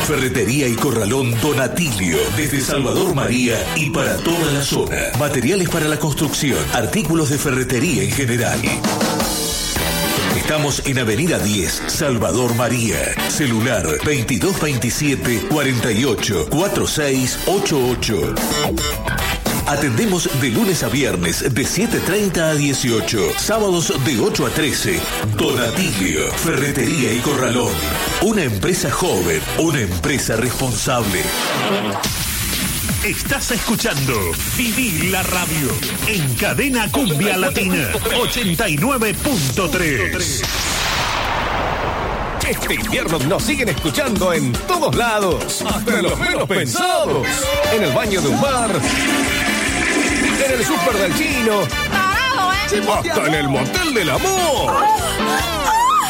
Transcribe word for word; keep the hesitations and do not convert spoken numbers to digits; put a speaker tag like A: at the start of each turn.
A: Ferretería y Corralón Don Atilio, desde Salvador María y para toda la zona. Materiales para la construcción, artículos de ferretería en general. Estamos en Avenida diez, Salvador María. Celular veintidós veintisiete cuarenta y ocho cuarenta y seis ochenta y ocho. Atendemos de lunes a viernes de siete treinta a dieciocho, sábados de ocho a trece. Don Atilio, Ferretería y Corralón. Una empresa joven, una empresa responsable.
B: Estás escuchando Vivir la Radio en Cadena Cumbia Latina ochenta y nueve punto tres.
C: Este invierno nos siguen escuchando en todos lados, hasta en los menos pensados. En el baño de un bar, en el súper del chino, hasta en el motel del amor.